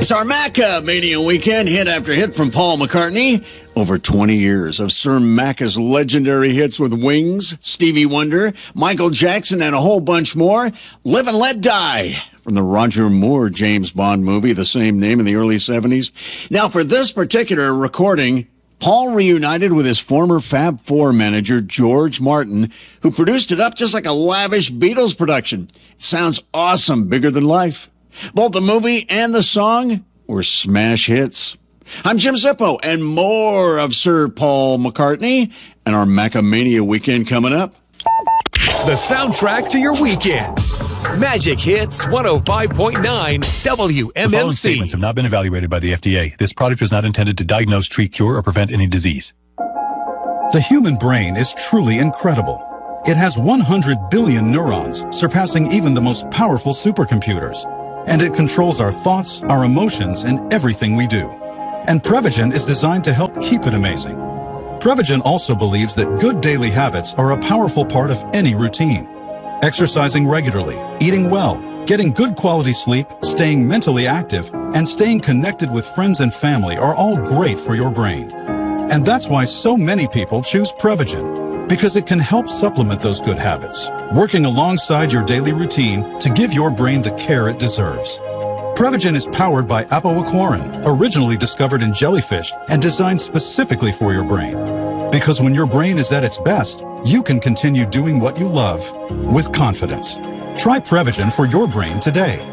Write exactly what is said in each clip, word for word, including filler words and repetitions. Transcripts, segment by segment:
It's our Macca Mania weekend, hit after hit from Paul McCartney. Over twenty years of Sir Macca's legendary hits with Wings, Stevie Wonder, Michael Jackson, and a whole bunch more. Live and Let Die from the Roger Moore James Bond movie, the same name, in the early seventies. Now, for this particular recording, Paul reunited with his former Fab Four manager, George Martin, who produced it up just like a lavish Beatles production. It sounds awesome, bigger than life. Both the movie and the song were smash hits. I'm Jim Zippo, and more of Sir Paul McCartney and our Macamania weekend coming up. The soundtrack to your weekend. Magic Hits one oh five point nine W M M C. The following statements have not been evaluated by the F D A. This product is not intended to diagnose, treat, cure, or prevent any disease. The human brain is truly incredible. It has one hundred billion neurons, surpassing even the most powerful supercomputers. And it controls our thoughts, our emotions, and everything we do. And Prevagen is designed to help keep it amazing. Prevagen also believes that good daily habits are a powerful part of any routine. Exercising regularly, eating well, getting good quality sleep, staying mentally active, and staying connected with friends and family are all great for your brain. And that's why so many people choose Prevagen, because it can help supplement those good habits, working alongside your daily routine to give your brain the care it deserves. Prevagen is powered by apoaquarin, originally discovered in jellyfish and designed specifically for your brain. Because when your brain is at its best, you can continue doing what you love with confidence. Try Prevagen for your brain today.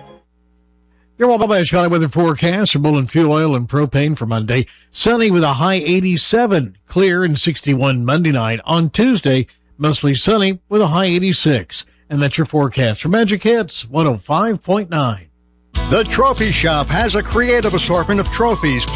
Your well, Bubba Shot weather forecast for Bullen Fuel Oil and Propane for Monday. Sunny with a high eighty-seven. Clear and sixty-one Monday night. On Tuesday, mostly sunny with a high eighty-six. And that's your forecast for Magic Hits one oh five point nine. The Trophy Shop has a creative assortment of trophies,